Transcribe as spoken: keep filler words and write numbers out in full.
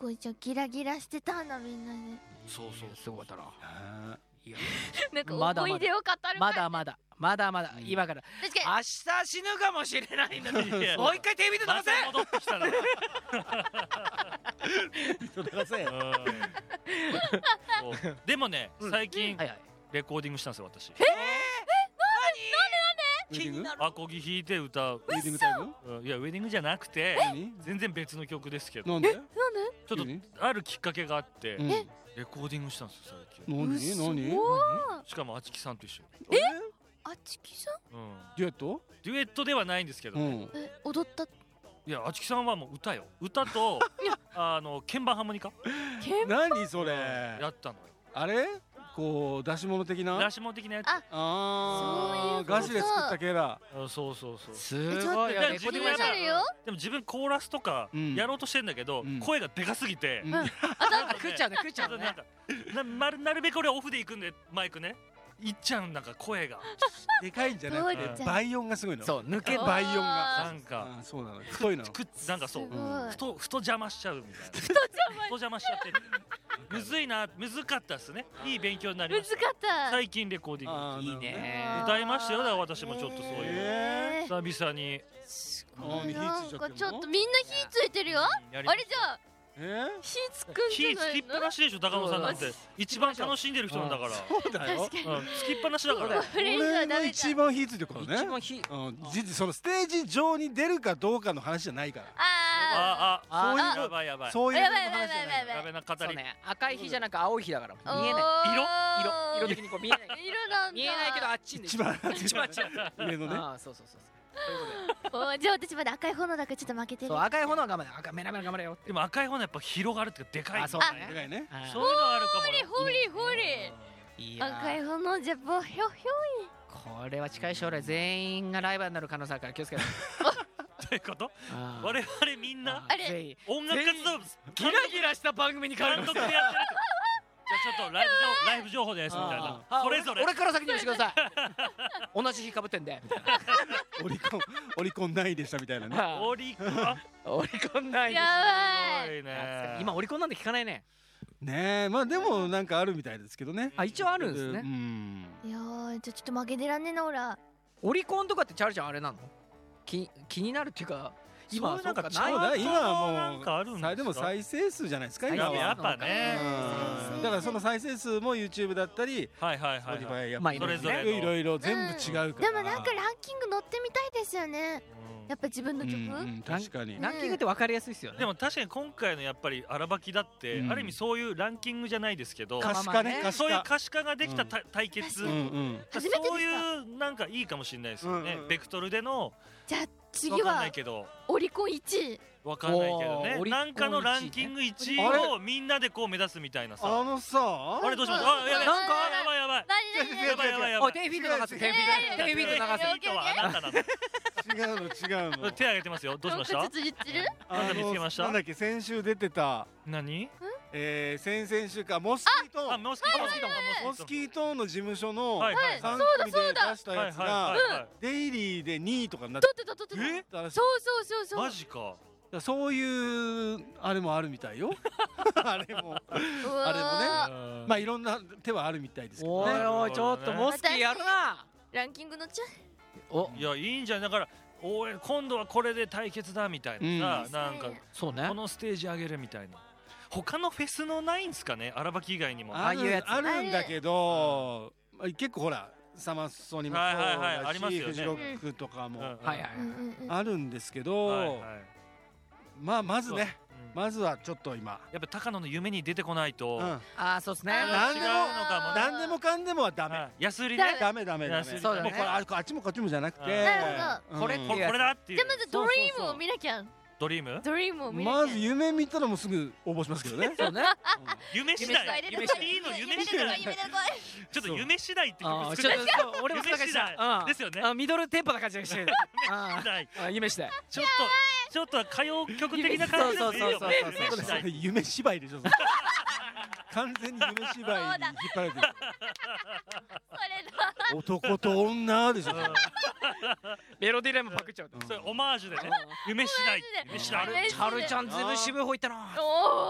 構じゃギラギラしてたんだみんなで。 そうそうすごかったな。いやなんかまだまだ思い出を語るまだまだまだまだ今から確かに明日死ぬかもしれないのにいやもう一回テレビで流せまた戻ってきたな流せそうでもね最近はいはいレコーディングしたんですよ私。 気になる。 アコギ弾いて歌う。 ウェディングタイム？ うんいやウェディングじゃなくて何？ 全然別の曲ですけど、 なんで？ ちょっ急にとあるきっかけがあってうんレコーディングしたんですよ最近。 何？何？ しかもあちきさんと一緒え？ あちきさんに。うんデュエット？ デュエットではないんですけどね。 うん。 え踊ったいやあちきさんはもう歌よ。歌とあの鍵盤ハーモニカけ何それ？ やったのよ。 あれ？こう出し物的な？ ラシモン的なやつ。 あああそういうことガチで作った系だ。 あそうそうそう。 すえちょっとごいいやレ気コーディングやったになるよ。 でも自分コーラスとかうんやろうとしてんだけど、 うん声がでかすぎて、 うんなんかね食っちゃうね食っちゃうねなんかなまるなるべく俺オフで行くんでマイクねいっちゃうんなんか声がでかいんじゃなくてそうじゃん倍音がすごいの。 そう抜けあ倍音が。 なんかあーそうなの。太いの。 くなんかそうすごいふとふと邪魔しちゃうみたいなふと邪魔しちゃってむずいなむずかったっすねいい勉強になりま難したかった。 最近レコーディンあーいいねあー歌いましたよだから私もちょっとそういうえグ久々にすあーに火なんついちゃってんのかちょっとみんな火ついてるよ。 やりあれじゃあえ？ 火つくんじ火ゃないのつきっぱな？しでしょ高野さんなんて一番楽しんでる人なんだからそうだよ。 確かに。 うんつきっぱなしだからこれじゃ俺がダメ一番火ついてるからね。 一番火うん、実そのステージ上に出るかどうかの話じゃないから。 あああそういうやばいやばいそういうやばいやばい話じゃないやばいやべな語りそうね赤い火じゃなく青い火だからあ。 見えない色色色的にこう見えない色なんだ。 見えないけどあっちに一番一番あっち上のね。 ああそうそうそうそうそういうことおじゃあ私まだ赤い炎だからちょっと負けてる。 そう赤い炎は頑張れ赤メラメラ頑張れよってでも赤い方のやっぱ広がるっていうかでかいあそうあねでかいね。 あそういうのがあるかもほりほりほり。 いや赤い炎じゃぼひょひょい。 これは近い将来全員がライバルになる可能性あるから気をつけてということあー我々みんなあれ全員音楽活動ギラギラした番組に変わる単独でやってるとじゃあちょっとライブ情ライブ情報ですみたいなあーそれぞれ俺俺から先に言ってください同じ日かぶってんでみたいオリコンオリコンないでしたみたいなね。 なオリコンオリコンないですやばい。 すごいね今オリコンなんて聞かないねねえ、まあでもなんかあるみたいですけどね。 あ一応あるんですうねん。 いやーじゃあちょっと負けてらんねえなほら。 オリコンとかってチャールちゃんあれなの気気になるっていうか今そうなんかそうかないそうだ今はなんもかあるんですかうさでも再生数じゃないですか再生数今は。 やっぱねうんだからその再生数も YouTube だったりはいはいはいはい Spotify やっまあぱそれぞれのいろいろ全部違うから。 でもなんかランキング乗ってみたいですよね。やっぱ自分の曲。 うんうん確かに。 んランキングって分かりやすいですよねでも確かに今回のやっぱり荒ばきだってうんある意味そういうランキングじゃないですけどか可視化ねまあまあね可視化。 そういう可視化ができたた対決うんうん。 初めてでしたそういうなんかいいかもしれないですよねうんうんうんベクトルでのじゃあ次わかんなはいけどオリコンいちい。 わかんないけどおーオリコンねなんかのランキングいちいあれをみんなでこう目指すみたいなあさのさあれどうしましたあやばいなんかやばいやばい何何何やばいやばいやばいおいテンフィート流せテンフィートテンフィート流せいいとはあなたなの違うの違うの。 手挙げてますよどうしましたなんかちょっと言ってる？ なんか見つけましたなんだっけ先週出てた何えー先々週かモスキートーンあモスキートモスキートンモスキートーンの事務所のはいはいさんそうだ組でそうだ出したやつはいはいはがいはいデイリーでにいとかになっ撮ってた撮ってた。 えたらしい。 そうそうそうそう。 マジかそういうあれもあるみたいよ。あれもうわーあれもねまあいろんな手はあるみたいですけどおいね。 おいちょっとモスキーやるなランキングのちゃおいやいいんじゃんだからおい今度はこれで対決だみたいなさなんかそうねこのステージ上げるみたいな他のフェスのないんすかね荒ばき以外にもあああいうやつるあるんだけどまあ結構ほらサマソニもそうはいはいはいあだりますよねしフジロックとかもうんはいはいうんうんうん。 あるんですけはいどはいまあまずねうんまずはちょっと今やっぱ高野の夢に出てこないと、 うんああそうですねなんでも違うのかもね何でもかんでもはダメはい安売りねダメダメダメ安いそうだねもうこれああっちもこっちもじゃなくてなるうんこれっていうやつここれだっていうじゃあまずドリームを見なきゃ。 ドリームドリームを見なきゃ。 まず夢見たらもうすぐ応募しますけどねそうね夢次夢第夢次第いいの夢次第夢で来い夢で来い。 ちょっと夢次第ってあ曲ーちょっ作りたいとそう俺もそんな感じした夢次第うんですよねあミドルテンポな感じがしてるあ次第ーあ夢してちょっとちょっと歌謡曲的な感じでもいいよそうそうそうそう夢次第夢芝居でしょそれ完全に夢芝居に引っ張られてるそれだ。 男と女でしょメロディーラインもパクっちゃうとそれオマージュでね夢次第夢次第夢チャルちゃんずいぶん渋い方いったなおお。